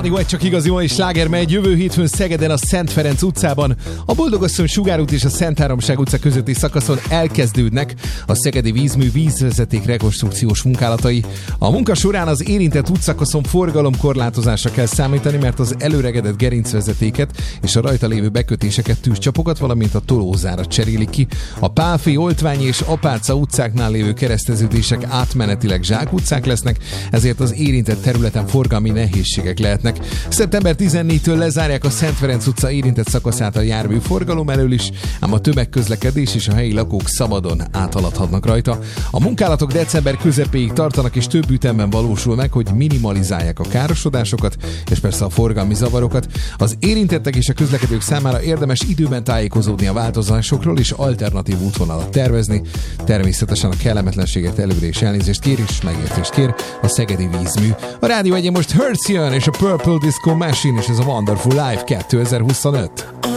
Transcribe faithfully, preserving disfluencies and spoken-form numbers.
Rádió egy csak igazi mai sláger megy jövő hétfőn Szegeden a Szent Ferenc utcában. A Boldogasszony Sugár út és a Szent Háromság utca közötti szakaszon elkezdődnek a szegedi vízmű vízvezeték rekonstrukciós munkálatai. A munka során az érintett útszakaszon forgalomkorlátozásra kell számítani, mert az előregedett gerincvezetéket és a rajta lévő bekötéseket, tűzcsapokat, valamint a tolózárat cserélik ki. A Pálffy, Oltványi és Apáca utcáknál lévő kereszteződések átmenetileg zsákutcák lesznek, ezért az érintett területen forgalmi nehézségek lehetnek. szeptember tizennégyedikétől lezárják a Szent Ferenc utca érintett szakaszát a járműforgalom elől is, ám a tömegközlekedés és a helyi lakók szabadon áthaladhatnak rajta. A munkálatok december közepéig tartanak, és több ütemben valósul meg, hogy minimalizálják a károsodásokat és persze a forgalmi zavarokat. Az érintettek és a közlekedők számára érdemes időben tájékozódni a változásokról és alternatív útvonalat tervezni. Természetesen a kellemetlenségért előre is elnézést kér és megértést kér a szegedi vízmű. A Rádió egyen most Hertzian és a Purple Disco Machine, és ez a Wonderful Life kétezer-huszonöt.